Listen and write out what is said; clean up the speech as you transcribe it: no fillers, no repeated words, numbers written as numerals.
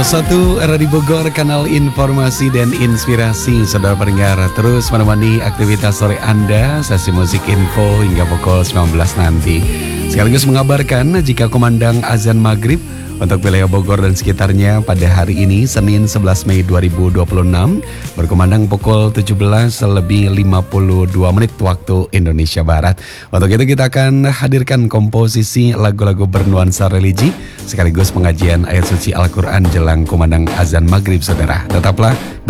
101 Radio Bogor, kanal informasi dan inspirasi. Saudara pendengar, terus menemani aktivitas sore Anda, sesi musik info hingga pukul 19 nanti. Sekaligus mengabarkan jika kumandang azan maghrib untuk wilayah Bogor dan sekitarnya pada hari ini Senin 11 Mei 2026 berkumandang pukul 17:52 waktu Indonesia Barat. Untuk itu kita akan hadirkan komposisi lagu-lagu bernuansa religi sekaligus pengajian ayat suci Al-Quran jelang kumandang azan maghrib, saudara. Tetaplah